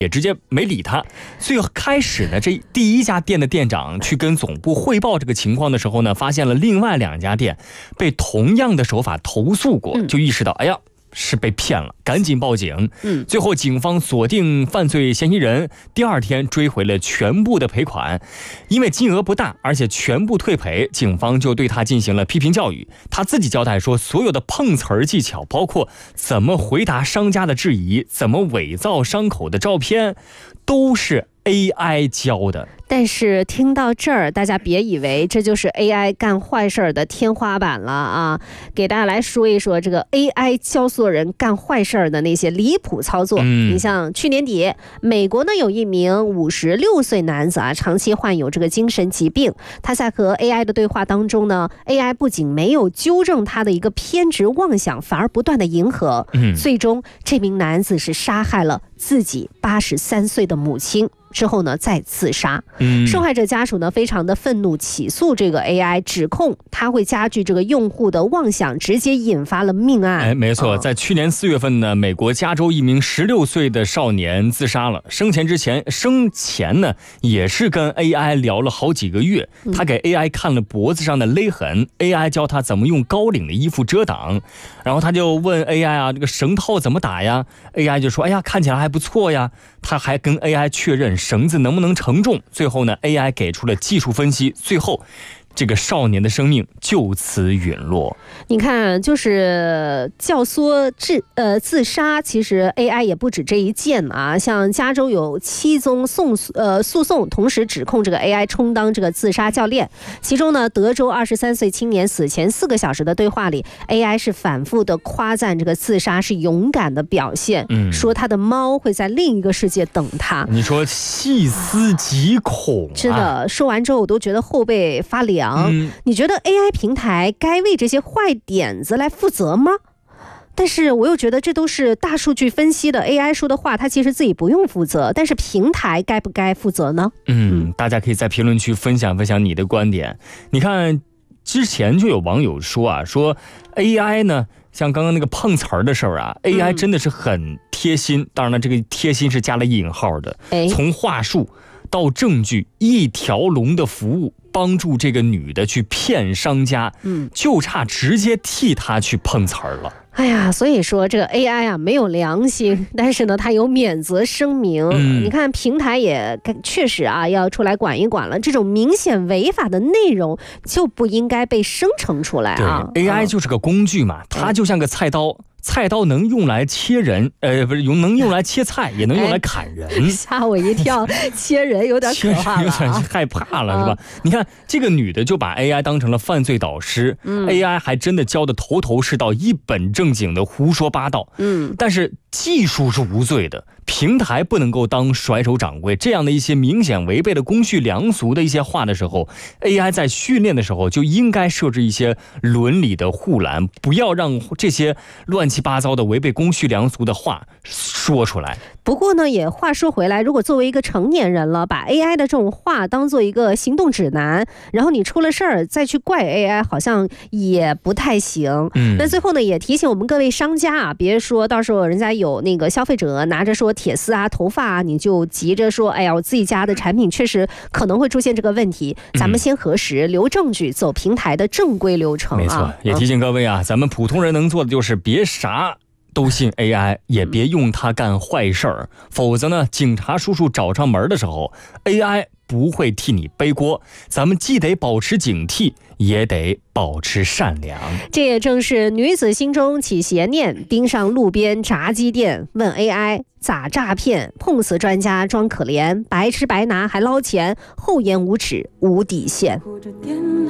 也直接没理他。最开始呢，这第一家店的店长去跟总部汇报这个情况的时候呢，发现了另外2家店被同样的手法投诉过，就意识到，哎呀，是被骗了，赶紧报警。最后警方锁定犯罪嫌疑人，第2天追回了全部的赔款，因为金额不大，而且全部退赔，警方就对他进行了批评教育。他自己交代说，所有的碰瓷儿技巧，包括怎么回答商家的质疑，怎么伪造伤口的照片，都是 AI 教的。 但是听到这儿，大家别以为这就是 AI 干坏事的天花板了啊！给大家来说一说这个 AI 教唆人干坏事的那些离谱操作。你像去年底，美国呢有一名56岁男子啊，长期患有这个精神疾病。他在和 AI 的对话当中呢 ，AI 不仅没有纠正他的一个偏执妄想，反而不断的迎合。最终，这名男子是杀害了自己83岁的母亲。之后呢，再自杀。受害者家属呢非常的愤怒，起诉这个 AI， 指控他会加剧这个用户的妄想，直接引发了命案。 没错，在去年4月份呢，美国加州一名16岁的少年自杀了。生前呢也是跟 AI 聊了好几个月，他给 AI 看了脖子上的勒痕，AI 教他怎么用高领的衣服遮挡，然后他就问 AI 啊，这个绳套怎么打呀？ AI 就说，哎呀，看起来还不错呀。他还跟 AI 确认绳子能不能承重，最后呢 AI 给出了技术分析，最后这个少年的生命就此陨落。 你看，就是教唆自杀，其实 AI 也不止这一件啊。像加州有7宗诉讼，同时指控这个 AI 充当这个自杀教练。其中呢，德州23岁青年死前4个小时的对话里 ，AI 是反复的夸赞这个自杀是勇敢的表现，说他的猫会在另一个世界等他。 你说细思极恐啊！ 是的，说完之后我都觉得后背发凉。你觉得 AI 平台该为这些坏点子来负责吗？但是我又觉得这都是大数据分析的 AI 说的话，它其实自己不用负责，但是平台该不该负责呢？ 大家可以在评论区分享分享你的观点。你看，之前就有网友说啊，说 AI 呢，像刚刚那个碰瓷儿的事儿啊，AI 真的是很贴心，当然了，这个贴心是加了引号的，从话术到证据，一条龙的服务，帮助这个女的去骗商家，就差直接替她去碰瓷儿了。 哎呀，所以说这个 AI 啊没有良心，但是呢它有免责声明。你看平台也确实啊要出来管一管了，这种明显违法的内容就不应该被生成出来啊。 对，AI 就是个工具嘛，它就像个菜刀。菜刀能用来切人，不是能用来切菜，也能用来砍人。 吓我一跳，切人有点可怕了， 有点害怕了，是吧？你看这个女的就把 AI 当成了犯罪导师，AI 还真的教的头头是道，一本正经的胡说八道。但是技术是无罪的，平台不能够当甩手掌柜。这样的一些明显违背了公序良俗的一些话的时候 ，AI 在训练的时候就应该设置一些伦理的护栏，不要让这些乱七八糟的违背公序良俗的话说出来。 不过呢，也话说回来，如果作为一个成年人了，把 AI 的这种话当做一个行动指南，然后你出了事儿再去怪 AI， 好像也不太行。那最后呢，也提醒我们各位商家啊，别说到时候人家有那个消费者拿着说铁丝啊、头发啊，你就急着说，哎呀，我自己家的产品确实可能会出现这个问题，咱们先核实，留证据，走平台的正规流程啊。 没错，也提醒各位啊，咱们普通人能做的就是别啥都信 AI， 也别用它干坏事儿，否则呢，警察叔叔找上门的时候 ，AI 不会替你背锅。咱们既得保持警惕，也得保持善良。 这也正是女子心中起邪念，盯上路边炸鸡店，问 AI 咋诈骗，碰瓷专家装可怜，白吃白拿还捞钱，厚颜无耻无底线。